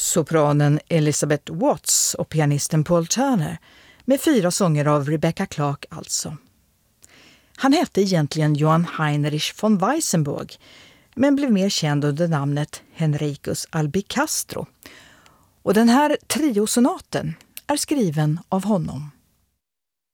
sopranen Elizabeth Watts och pianisten Paul Turner, med 4 sånger av Rebecca Clark alltså. Han hette egentligen Johann Heinrich von Weissenburg, men blev mer känd under namnet Henricus Albicastro. Och den här triosonaten är skriven av honom.